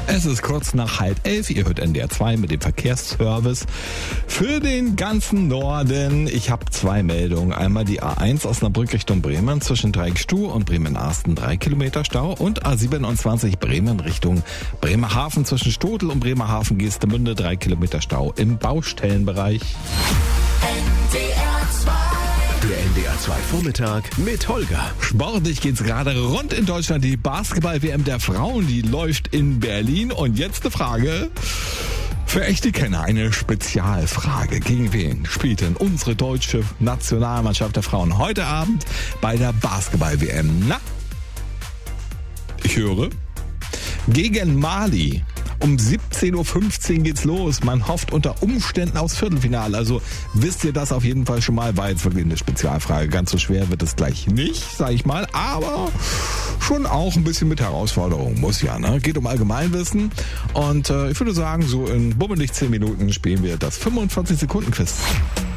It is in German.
Es ist kurz nach 10:30. Ihr hört NDR 2 mit dem Verkehrsservice für den ganzen Norden. Ich habe 2 Meldungen. Einmal die A1 Osnabrück Richtung Bremen zwischen Dreieckstuh und Bremen-Arsten 3 Kilometer Stau und A27 Bremen Richtung Bremerhaven zwischen Stotel und Bremerhaven-Geestemünde 3 Kilometer Stau im Baustellenbereich. Der NDR 2 Vormittag mit Holger. Sportlich geht's gerade rund in Deutschland. Die Basketball-WM der Frauen, die läuft in Berlin. Und jetzt eine Frage für echte Kenner, eine Spezialfrage. Gegen wen spielt denn unsere deutsche Nationalmannschaft der Frauen heute Abend bei der Basketball-WM? Na? Ich höre. Gegen Mali. Um 17:15 Uhr geht's los. Man hofft unter Umständen aufs Viertelfinale. Also wisst ihr das auf jeden Fall schon mal. War jetzt wirklich eine Spezialfrage. Ganz so schwer wird es gleich nicht, sag ich mal. Aber schon auch ein bisschen mit Herausforderung. Muss ja, ne? Geht um Allgemeinwissen. Und ich würde sagen, so in bummelig 10 Minuten spielen wir das 45-Sekunden-Quiz.